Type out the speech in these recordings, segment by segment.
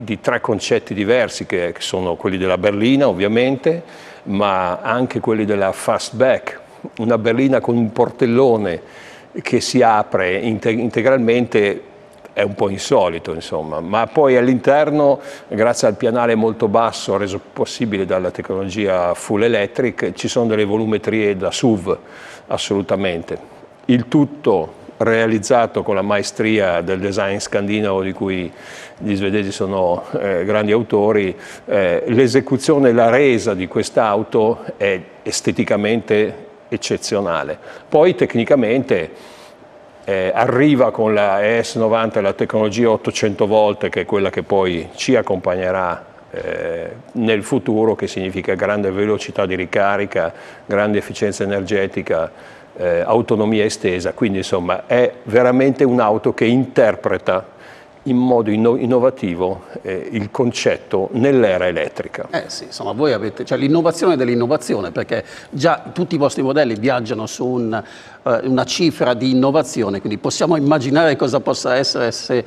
di tre concetti diversi che sono quelli della berlina ovviamente, ma anche quelli della fastback, una berlina con un portellone che si apre integralmente. È un po' insolito, insomma, ma poi all'interno, grazie al pianale molto basso reso possibile dalla tecnologia full electric, ci sono delle volumetrie da SUV, assolutamente. Il tutto realizzato con la maestria del design scandinavo di cui gli svedesi sono grandi autori. L'esecuzione e la resa di quest'auto è esteticamente eccezionale. Poi tecnicamente arriva con la ES90 la tecnologia 800 volt, che è quella che poi ci accompagnerà nel futuro, che significa grande velocità di ricarica, grande efficienza energetica, autonomia estesa. Quindi insomma è veramente un'auto che interpreta in modo innovativo il concetto nell'era elettrica. Sì, insomma, voi avete l'innovazione dell'innovazione, perché già tutti i vostri modelli viaggiano su una cifra di innovazione, quindi possiamo immaginare cosa possa essere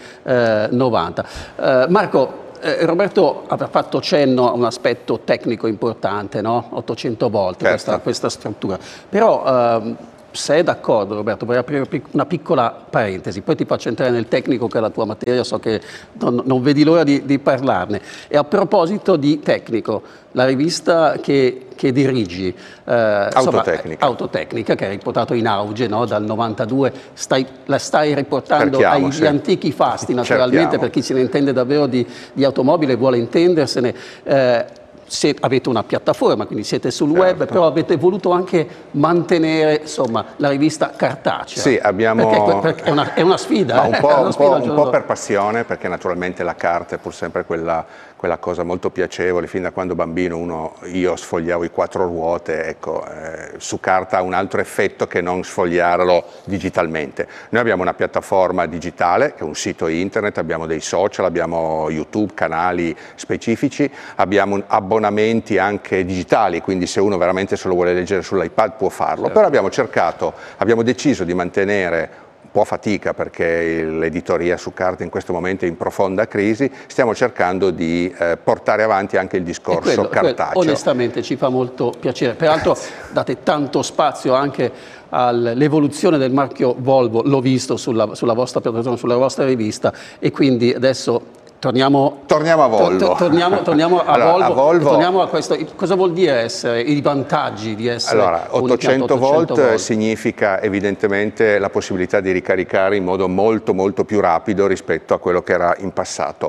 S90. Marco, Roberto aveva fatto cenno a un aspetto tecnico importante, no? 800 volt, certo. questa struttura. Però se è d'accordo, Roberto, vorrei aprire una piccola parentesi, poi ti faccio entrare nel tecnico, che è la tua materia, so che non vedi l'ora di parlarne. E a proposito di tecnico, la rivista che dirigi, Autotecnica, che hai riportato in auge, no, dal 92, la stai riportando agli antichi fasti, naturalmente, per chi se ne intende davvero di automobile e vuole intendersene. Avete una piattaforma, quindi siete sul web, però avete voluto anche mantenere, insomma, la rivista cartacea. Sì, abbiamo... Perché è una sfida. Un po' per passione, perché naturalmente la carta è pur sempre quella cosa molto piacevole. Fin da quando bambino io sfogliavo i quattro ruote, ecco, su carta ha un altro effetto che non sfogliarlo digitalmente. Noi abbiamo una piattaforma digitale, che è un sito internet, abbiamo dei social, abbiamo YouTube, canali specifici, abbiamo abbonamenti anche digitali, quindi se uno veramente se lo vuole leggere sull'iPad può farlo. Certo. Però abbiamo deciso di mantenere, un po' fatica perché l'editoria su carta in questo momento è in profonda crisi, stiamo cercando di portare avanti anche il discorso cartaceo. Onestamente ci fa molto piacere, peraltro date tanto spazio anche all'evoluzione del marchio Volvo, l'ho visto sulla vostra piattaforma, sulla vostra rivista, e quindi adesso torniamo a Volvo. Torniamo a Volvo. Torniamo a questo. Cosa vuol dire i vantaggi di essere Allora, 800 volt significa evidentemente la possibilità di ricaricare in modo molto più rapido rispetto a quello che era in passato.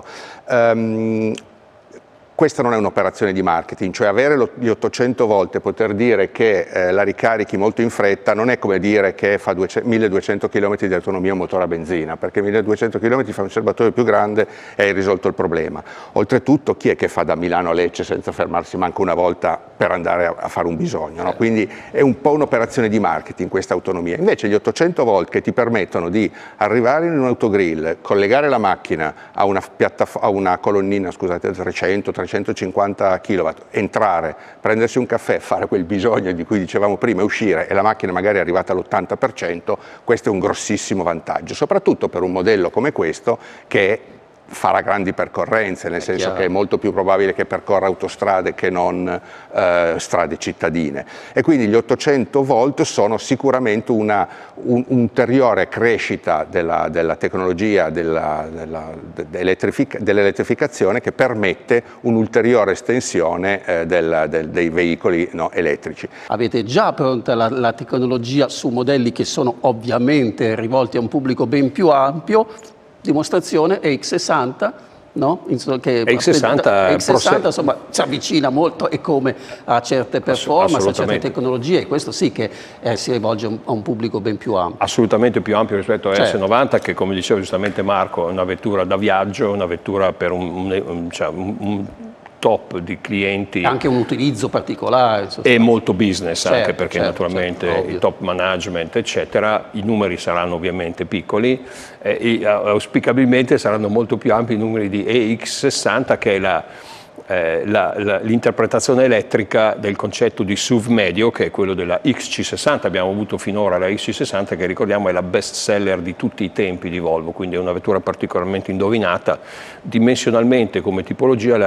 Questa non è un'operazione di marketing, cioè avere gli 800 volt e poter dire che la ricarichi molto in fretta non è come dire che fa 1200 km di autonomia un motore a benzina, perché 1200 km fa un serbatoio più grande e hai risolto il problema. Oltretutto, chi è che fa da Milano a Lecce senza fermarsi manco una volta per andare a fare un bisogno, no? Quindi è un po' un'operazione di marketing questa autonomia. Invece gli 800 volt che ti permettono di arrivare in un autogrill, collegare la macchina a una colonnina, scusate, 350 kW, entrare, prendersi un caffè, fare quel bisogno di cui dicevamo prima e uscire, e la macchina magari è arrivata all'80%, questo è un grossissimo vantaggio, soprattutto per un modello come questo che farà grandi percorrenze, nel senso che è molto più probabile che percorra autostrade che non strade cittadine, e quindi gli 800 volt sono sicuramente un'ulteriore crescita della tecnologia dell'elettrificazione, che permette un'ulteriore estensione dei veicoli elettrici. Avete già pronta la tecnologia su modelli che sono ovviamente rivolti a un pubblico ben più ampio. Dimostrazione EX60, no? EX60 insomma si avvicina molto e come a certe performance, a certe tecnologie, e questo sì che si rivolge a un pubblico ben più ampio. Assolutamente più ampio rispetto a S90, che, come diceva giustamente Marco, è una vettura da viaggio, una vettura per un top di clienti. Anche un utilizzo particolare. E molto business, anche perché naturalmente il top management, eccetera. I numeri saranno ovviamente piccoli, e auspicabilmente saranno molto più ampi i numeri di EX60, che è l'interpretazione elettrica del concetto di SUV medio, che è quello della XC60. Abbiamo avuto finora la XC60, che ricordiamo è la best seller di tutti i tempi di Volvo, quindi è una vettura particolarmente indovinata. Dimensionalmente come tipologia